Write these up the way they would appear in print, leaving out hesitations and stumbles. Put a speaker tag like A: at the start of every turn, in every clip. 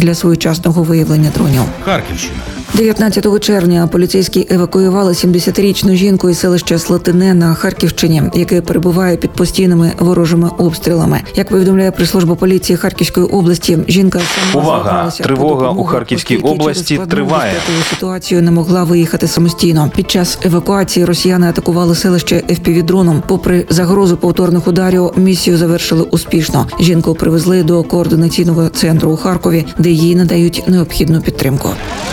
A: для своєчасного виявлення дронів.
B: Харківщина.
A: 19 червня поліцейські евакуювали 70-річну жінку із селища Слатине на Харківщині, яке перебуває під постійними ворожими обстрілами. Як повідомляє прес-служба поліції Харківської області, жінка сама
C: звернулася. Тривога у Харківській області триває.
A: Ситуацію не могла виїхати самостійно. Під час евакуації росіяни атакували селище FPV-дроном. Попри загрозу повторних ударів, місію завершили успішно. Жінку привезли до координаційного центру у Харкові, де їй надають необхідну підтримку.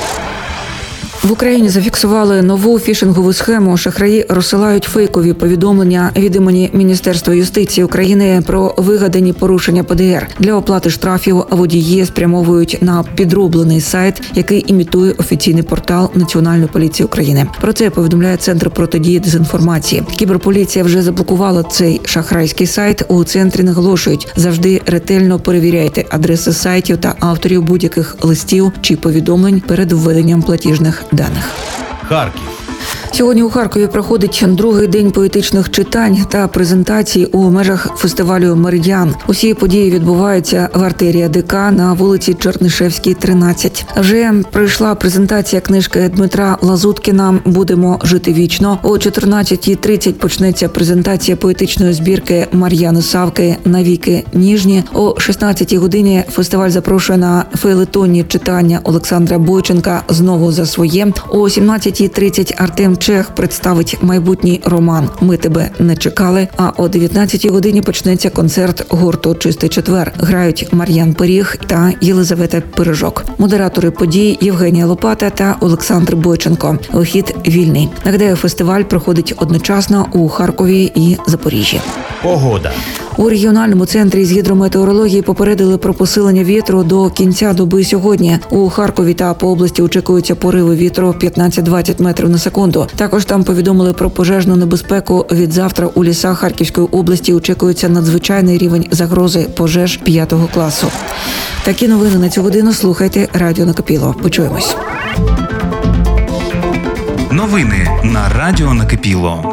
A: В Україні зафіксували нову фішингову схему. Шахраї розсилають фейкові повідомлення від імені Міністерства юстиції України про вигадані порушення ПДР. Для оплати штрафів водії спрямовують на підроблений сайт, який імітує офіційний портал Національної поліції України. Про це повідомляє Центр протидії дезінформації. Кіберполіція вже заблокувала цей шахрайський сайт. У центрі наголошують, завжди ретельно перевіряйте адреси сайтів та авторів будь-яких листів чи повідомлень перед введенням платіжних даних.
B: Харків.
A: Сьогодні у Харкові проходить другий день поетичних читань та презентацій у межах фестивалю «Меридіан». Усі події відбуваються в артерії ДК на вулиці Чернишевській, 13. Вже пройшла презентація книжки Дмитра Лазуткіна «Будемо жити вічно». О 14:30 почнеться презентація поетичної збірки Мар'яни Савки «Навіки ніжні». О 16-й годині фестиваль запрошує на фейлетонні читання Олександра Бойченка «Знову за своє». О 17:30 Артем Чех представить майбутній роман «Ми тебе не чекали», а о 19-й годині почнеться концерт гурту «Чистий четвер». Грають Мар'ян Пиріг та Єлизавета Пирожок. Модератори подій Євгенія Лопата та Олександр Бойченко. Вихід вільний. Нагадаю, фестиваль проходить одночасно у Харкові і Запоріжжі.
B: Погода.
A: У регіональному центрі з гідрометеорології попередили про посилення вітру до кінця доби сьогодні. У Харкові та по області очікуються пориви вітру 15-20 метрів на секунду. Також там повідомили про пожежну небезпеку. Від завтра у лісах Харківської області очікується надзвичайний рівень загрози пожеж 5 класу. Такі новини на цю годину слухайте Радіо Накипіло. Почуємось.
D: Новини на Радіо Накипіло.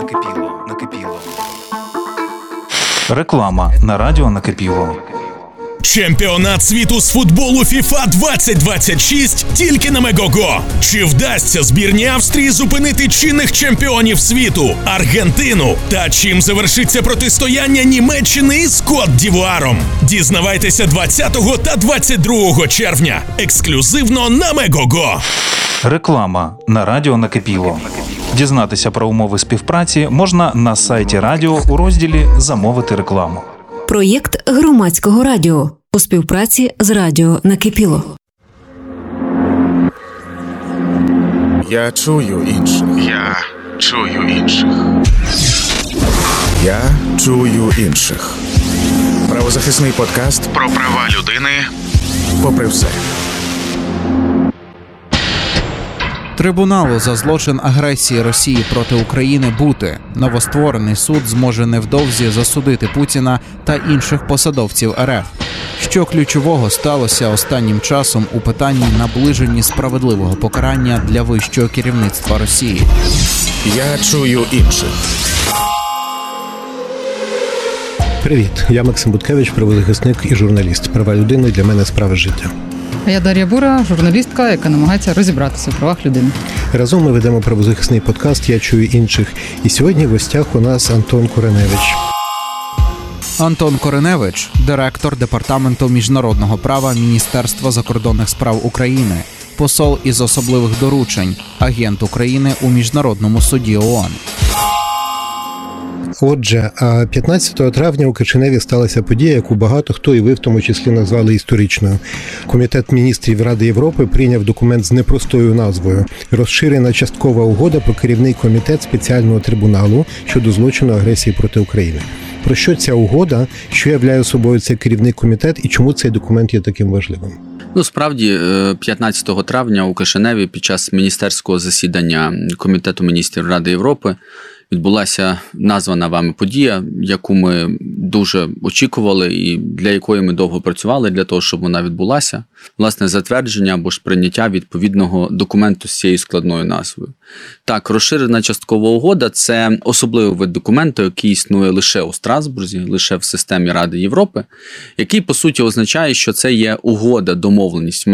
D: Реклама на Радіо Накипіло.
E: Чемпіонат світу з футболу FIFA 2026 тільки на Мегого. Чи вдасться збірні Австрії зупинити чинних чемпіонів світу – Аргентину? Та чим завершиться протистояння Німеччини із Кот-д'Івуаром? Дізнавайтеся 20 та 22 червня. Ексклюзивно на Мегого.
D: Реклама на Радіо Накипіло. Дізнатися про умови співпраці можна на сайті радіо у розділі «Замовити рекламу».
F: Проєкт громадського радіо у співпраці з Радіо Накипіло.
G: Я чую інших. Я чую інших. Я чую інших. Правозахисний подкаст про права людини попри все.
H: Трибуналу за злочин агресії Росії проти України бути. Новостворений суд зможе невдовзі засудити Путіна та інших посадовців РФ. Що ключового сталося останнім часом у питанні наближення справедливого покарання для вищого керівництва Росії?
G: Я чую інших.
I: Привіт, я Максим Буткевич, правозахисник і журналіст. Права людини для мене справа життя.
J: А я Дар'я Бура, журналістка, яка намагається розібратися в правах людини.
I: Разом ми ведемо правозахисний подкаст «Я чую інших». І сьогодні в гостях у нас Антон Кореневич.
H: Антон Кореневич – директор Департаменту міжнародного права Міністерства закордонних справ України, посол із особливих доручень, агент України у Міжнародному суді ООН.
I: Отже, 15 травня у Кишиневі сталася подія, яку багато хто, і ви в тому числі, назвали історичною. Комітет міністрів Ради Європи прийняв документ з непростою назвою «Розширена часткова угода про керівний комітет спеціального трибуналу щодо злочину агресії проти України». Про що ця угода, що являє собою цей керівний комітет і чому цей документ є таким важливим?
K: Справді, 15 травня у Кишиневі під час міністерського засідання Комітету міністрів Ради Європи відбулася названа вами подія, яку ми дуже очікували і для якої ми довго працювали для того, щоб вона відбулася. Власне, затвердження або ж прийняття відповідного документу з цією складною назвою. Так, розширена часткова угода – це особливий вид документу, який існує лише у Страсбурзі, лише в системі Ради Європи, який, по суті, означає, що це є угода, домовленість